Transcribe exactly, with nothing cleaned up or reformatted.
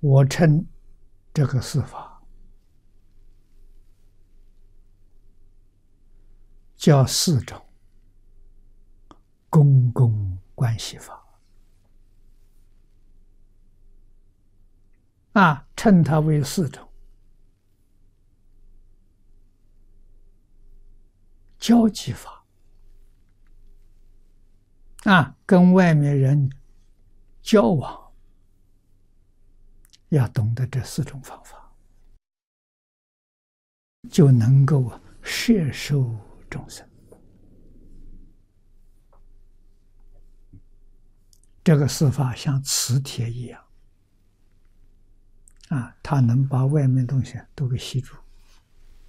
我称这个四法叫四种公共关系法啊，称它为四种交际法啊，跟外面人交往要懂得这四种方法，就能够摄受众生。这个四法像磁铁一样啊，它能把外面东西都给吸住。